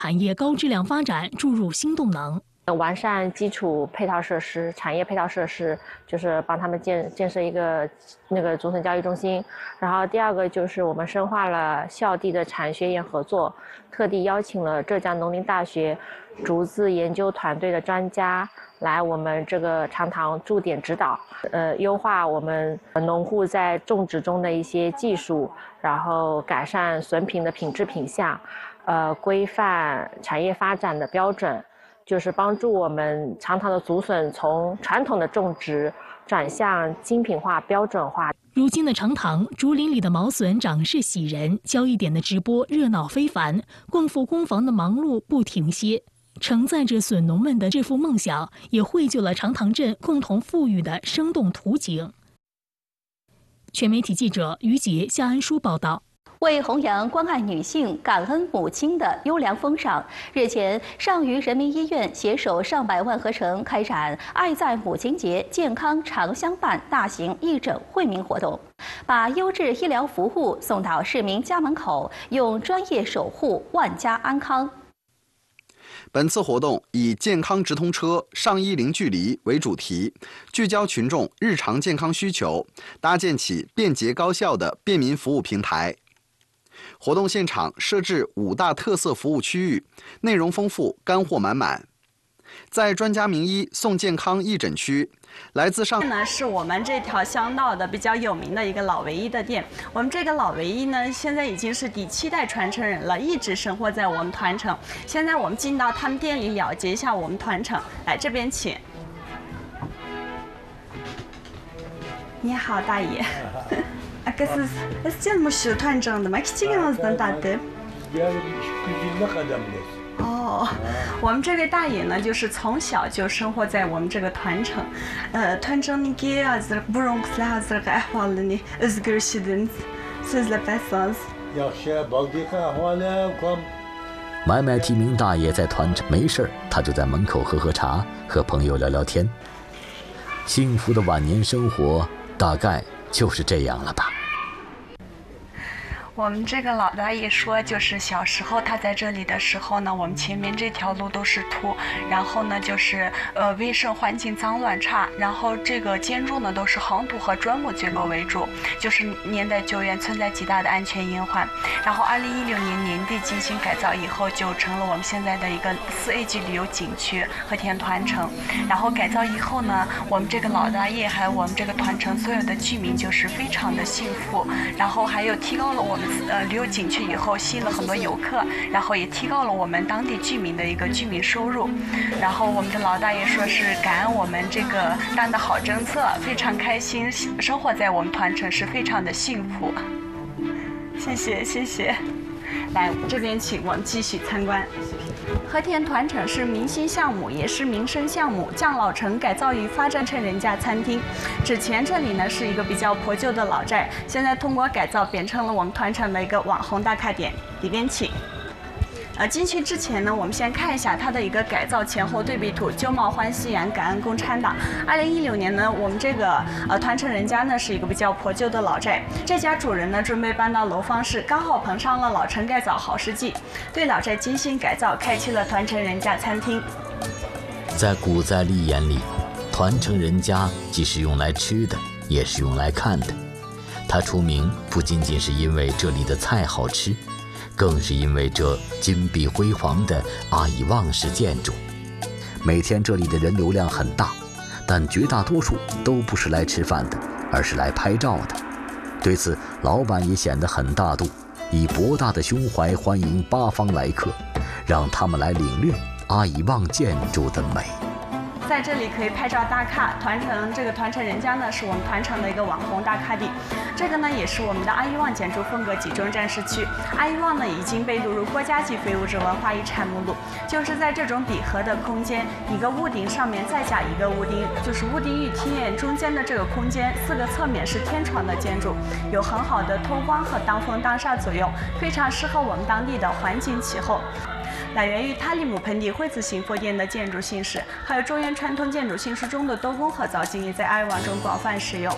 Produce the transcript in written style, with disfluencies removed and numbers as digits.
产业高质量发展注入新动能。 完善基础配套设施、产业配套设施，就是帮他们建设一个中层教育中心。然后第二个就是我们深化了校地的产学研合作，特地邀请了浙江农林大学竹子研究团队的专家来我们这个长塘驻点指导，优化我们农户在种植中的一些技术，然后改善笋品的品质品相，规范产业发展的标准，就是帮助我们长塘的竹笋从传统的种植转向精品化、标准化。 如今的长塘竹林里的毛笋长势喜人，交易点的直播热闹非凡，光复工房的忙碌不停歇。承载着笋农们的致富梦想，也绘就了长塘镇共同富裕的生动图景。全媒体记者于杰、夏安书报道。 为弘扬关爱女性、感恩母亲的优良风尚，日前，上虞人民医院携手上百万合成开展“爱在母亲节健康常相伴”大型义诊惠民活动，把优质医疗服务送到市民家门口，用专业守护万家安康。 本次活动以健康直通车、上医零距离为主题，聚焦群众日常健康需求，搭建起便捷高效的便民服务平台。活动现场设置5大特色服务区域，内容丰富，干货满满。在专家名医送健康义诊区，来自上呢是我们这条乡道的比较有名的一个老唯一的店。我们这个老唯一呢，现在已经是第7代传承人了，一直生活在我们团城。现在我们进到他们店里了解一下我们团城，来这边请。你好，大爷。Akası sen şu团城的吗？kichkinamizdan tortib。哦，我们这位大爷呢，就是从小就生活在我们这个团城。团城niki hozir burunqislar hozirgi ahvolini o'zgarishini so'zlab bersangiz。 买买提名大爷在团城没事儿，他就在门口喝喝茶，和朋友聊聊天。幸福的晚年生活大概就是这样了吧。 我们这个老大爷说，就是小时候他在这里的时候呢，我们前面这条路都是土，然后呢就是卫生环境脏乱差，然后这个建筑呢都是夯土和砖木结构为主，就是年代久远，存在极大的安全隐患。然后2016年年底进行改造以后，就成了我们现在的一个4A 级旅游景区和田团城。然后改造以后呢，我们这个老大爷还有我们这个团城所有的居民就是非常的幸福，然后还有提高了我们旅游景区以后吸引了很多游客，然后也提高了我们当地居民的一个居民收入。然后我们的老大爷说是感恩我们这个党的好政策，非常开心，生活在我们团城是非常的幸福。谢谢谢谢，来这边请我们继续参观。和田团城是明星项目，也是民生项目，将老城改造与发展成人家餐厅。之前这里呢是一个比较破旧的老寨，现在通过改造变成了我们团城的一个网红打卡点。里边请。进去之前呢，我们先看一下它的一个改造前后对比图。旧貌换新颜，感恩共产党。2016年呢，我们这个团城人家呢是一个比较破旧的老寨，这家主人呢准备搬到楼房室，刚好碰上了老城改造好时机，对老寨精心改造，开启了团城人家餐厅。 在古在利眼里，团城人家既是用来吃的，也是用来看的。它出名不仅仅是因为这里的菜好吃，更是因为这金碧辉煌的阿伊旺式建筑。每天这里的人流量很大，但绝大多数都不是来吃饭的，而是来拍照的。对此，老板也显得很大度，以博大的胸怀欢迎8方来客，让他们来领略阿伊旺建筑的美。 在这里可以拍照打卡，这个团城人家呢是我们团城的一个网红打卡地。这个呢也是我们的阿伊旺建筑风格集中展示区。阿伊旺呢已经被录入国家级非物质文化遗产目录。就是在这种闭合的空间，一个屋顶上面再加一个屋顶，就是屋顶与庭院中间的这个空间，4个侧面是天窗的建筑，有很好的透光和挡风挡煞作用，非常适合我们当地的环境气候。来源于塔里木盆地灰字形佛殿的建筑形式，还有中原传统建筑形式中的斗拱和造景也在阿伊旺中广泛使用。